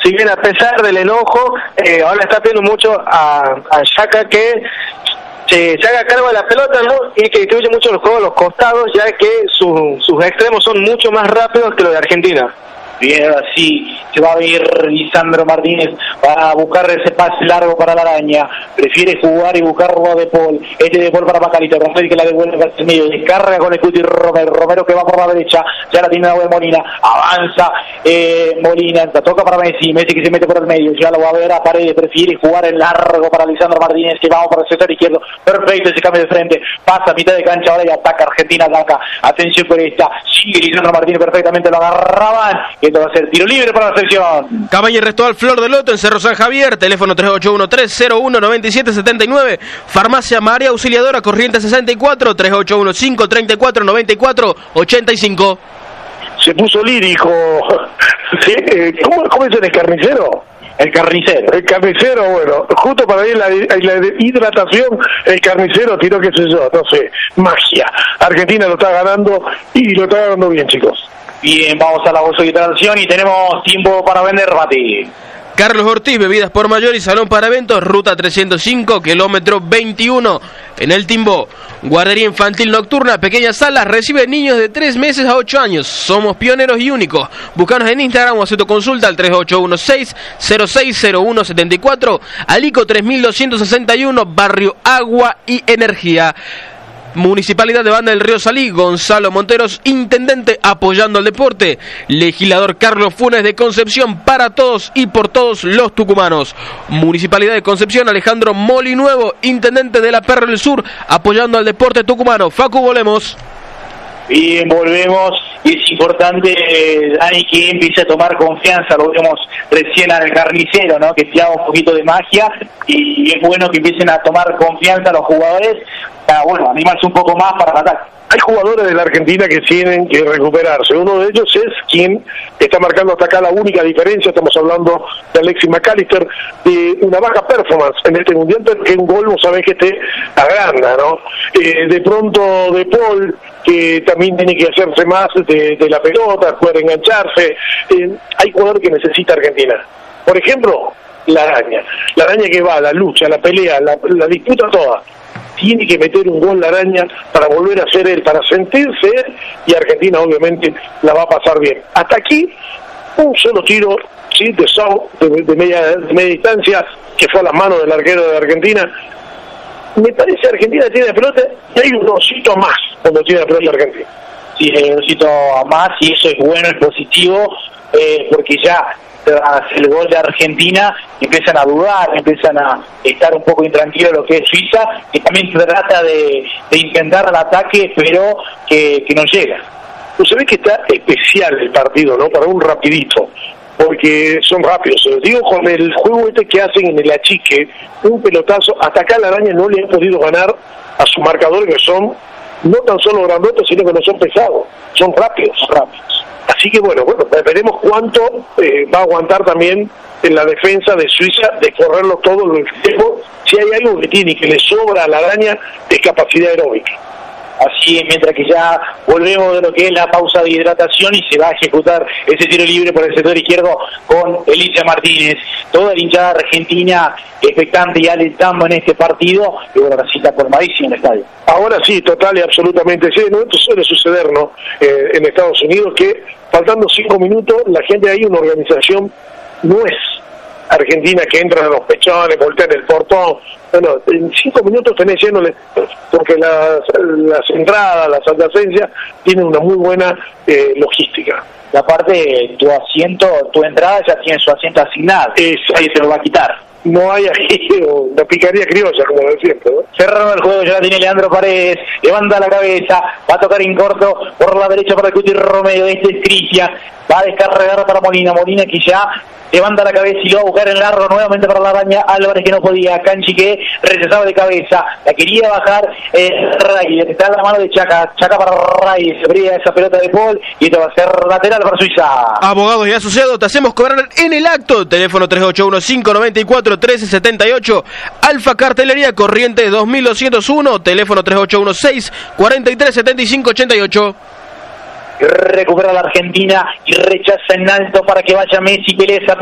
si bien a pesar del enojo, ahora está pidiendo mucho a Xhaka que se haga cargo de la pelota, ¿no? Y que distribuye mucho los juegos a los costados, ya que sus extremos son mucho más rápidos que los de Argentina. Bien, así se va a venir Lisandro Martínez para buscar ese pase largo para la araña. Prefiere jugar y buscarlo a De Paul. De Paul para Macalito. Rafael que la devuelve hacia el medio. Descarga con el Cuti Romero. Romero que va por la derecha. Ya la tiene la de Molina. Avanza Molina. La toca para Messi. Messi que se mete por el medio. Ya lo va a ver a Paredes. Prefiere jugar en largo para Lisandro Martínez. Que vamos por el sector izquierdo. Perfecto ese cambio de frente. Pasa a mitad de cancha ahora y ataca Argentina. Ataca. Atención por esta. Sigue Lisandro Martínez perfectamente. Lo agarraban. Esto va a ser tiro libre para la selección. Cabaña y Restobar Flor de Loto en Cerro San Javier, teléfono 381-301-9779, Farmacia María Auxiliadora, Corrientes 64, 381-534-94-85. Se puso lírico. ¿Sí? ¿Cómo es el carnicero? El carnicero. El carnicero, bueno, justo para ir la hidratación, el carnicero tiró, qué sé yo, no sé, magia. Argentina lo está ganando y lo está ganando bien, chicos. Bien, vamos a la bolsa de hidratación y tenemos tiempo para vender, Bati. Carlos Ortiz, bebidas por mayor y salón para eventos, ruta 305, kilómetro 21, en el Timbó. Guardería infantil nocturna, pequeñas salas, recibe niños de 3 meses a 8 años. Somos pioneros y únicos. Búscanos en Instagram o haz tu consulta al 3816-060174, Alico 3261, Barrio Agua y Energía. Municipalidad de Banda del Río Salí, Gonzalo Monteros, intendente, apoyando al deporte. Legislador Carlos Funes de Concepción, para todos y por todos los tucumanos. Municipalidad de Concepción, Alejandro Molinuevo, intendente de la Perla del Sur, apoyando al deporte tucumano. Facu, volvemos. Bien, volvemos. Y es importante, Dani, que empiece a tomar confianza. Lo vemos recién al carnicero, ¿no? Que tiraba un poquito de magia. Y es bueno que empiecen a tomar confianza los jugadores para, bueno, animarse un poco más para el ataque. Hay jugadores de la Argentina que tienen que recuperarse. Uno de ellos es quien está marcando hasta acá la única diferencia. Estamos hablando de Alexis McAllister, de una baja performance en este mundial, pero que un gol, vos sabés que te agranda, ¿no? De pronto De Paul, que también tiene que hacerse más de la pelota, poder engancharse. Hay jugadores que necesita Argentina. Por ejemplo, la araña que va, la lucha, la pelea, la disputa toda. Tiene que meter un gol la araña para volver a ser él, para sentirse él, y Argentina obviamente la va a pasar bien. Hasta aquí, un solo tiro, ¿sí? de media distancia, que fue a las manos del arquero de Argentina. Me parece que Argentina tiene la pelota y hay un osito más cuando tiene la pelota Argentina. Sí, hay un osito más y eso es bueno, es positivo, porque ya tras el gol de Argentina empiezan a dudar, empiezan a estar un poco intranquilos lo que es Suiza, que también trata de intentar el ataque, pero que no llega. Pues se ve que está especial el partido, ¿no? Para un rapidito, porque son rápidos. Se los digo, con el juego que hacen en el achique, un pelotazo, hasta acá la araña no le ha podido ganar a sus marcadores, que son no tan solo grandotes, sino que no son pesados, son rápidos. Así que bueno, veremos cuánto va a aguantar también en la defensa de Suiza de correrlo todo el tiempo. Si hay algo que tiene y que le sobra a la araña, es capacidad aeróbica. Así es, mientras que ya volvemos de lo que es la pausa de hidratación y se va a ejecutar ese tiro libre por el sector izquierdo con Elisa Martínez. Toda la hinchada argentina expectante y alentando en este partido, y bueno, la cita colmadísima en el estadio. Ahora sí, total y absolutamente. Sí, no, esto suele suceder, ¿no? En Estados Unidos, que faltando 5 minutos, la gente ahí, una organización, no es Argentina que entra a los pechones, voltean el portón. Bueno, en 5 minutos tenés lleno, porque las entradas, las adyacencias tienen una muy buena logística. Y aparte, tu entrada ya tiene su asiento asignado, ahí se lo va a quitar. No hay ahí una picaría criolla, como de siempre, ¿no? Cerrando el juego, ya la tiene Leandro Paredes, levanta la cabeza, va a tocar en corto por la derecha para el Cuti Romero, es Cristian, va a descargar para Molina que ya levanta la cabeza y lo va a buscar en largo nuevamente para la araña. Álvarez, que no podía, Canchi que rechazaba de cabeza, la quería bajar Reyes, está en la mano de Xhaka para Reyes, se brilla esa pelota de Paul y esto va a ser lateral para Suiza. Abogados y asociados, te hacemos cobrar en el acto, teléfono 381-594-1378, Alfa Cartelería, Corrientes 2201, teléfono 3816-437588. Recupera la Argentina y rechaza en alto para que vaya Messi, pelea esa